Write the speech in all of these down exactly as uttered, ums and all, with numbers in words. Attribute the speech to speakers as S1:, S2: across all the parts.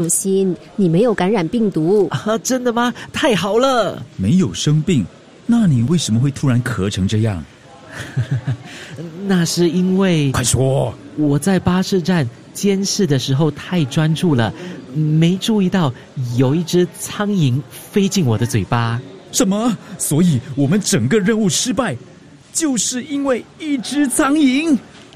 S1: 放心，你没有感染病毒
S2: 啊！真的吗？太好了！
S3: 没有生病，那你为什么会突然咳成这样？
S2: 那是因为……
S3: 快说！
S2: 我在巴士站监视的时候太专注了，没注意到有一只苍蝇飞进我的嘴巴。
S3: 什么？所以我们整个任务失败，就是因为一只苍蝇？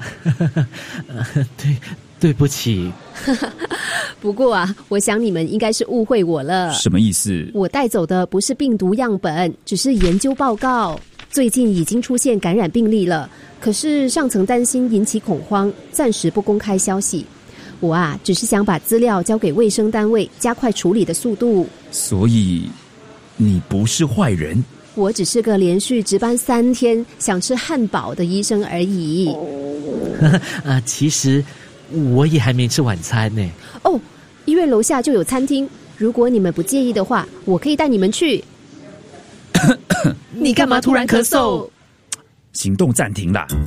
S2: 对，对不起。
S1: 不过啊，我想你们应该是误会我了。
S3: 什么意思？
S1: 我带走的不是病毒样本，只是研究报告。最近已经出现感染病例了，可是上层担心引起恐慌，暂时不公开消息。我啊，只是想把资料交给卫生单位，加快处理的速度。
S3: 所以你不是坏人？
S1: 我只是个连续值班三天想吃汉堡的医生而已。
S2: 啊，其实我也还没吃晚餐呢。
S1: 哦，医院楼下就有餐厅，如果你们不介意的话，我可以带你们去。你干嘛突然咳嗽？
S3: 行动暂停啦。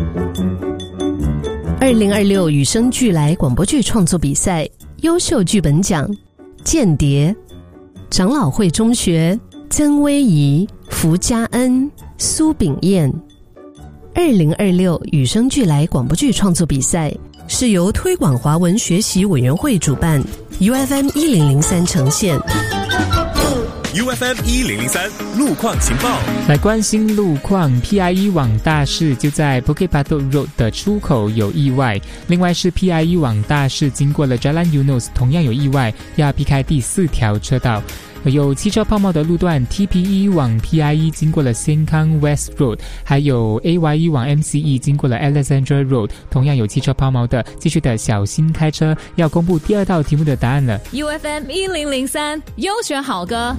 S4: 二零二六与生俱来广播剧创作比赛优秀剧本奖，间谍、长老会中学、曾威仪、福家恩、苏炳燕。二零二六与生俱来广播剧创作比赛是由推广华文学习委员会主办， U F M 一零零三呈现。
S5: U F M 一零零三路况情报，
S6: 来关心路况。 P I E 往大市就在 Bukit Batok Road 的出口有意外，另外是 P I E 往大市经过了 Jalan Eunos 同样有意外，要避开第四条车道。有汽车抛锚的路段 T P E 往 P I E 经过了 Sengkang West Road， 还有 A Y E 往 M C E 经过了 Alexandra Road， 同样有汽车抛锚的，继续的小心开车。要公布第二道题目的答案了。
S7: U F M 一零零三优选好歌。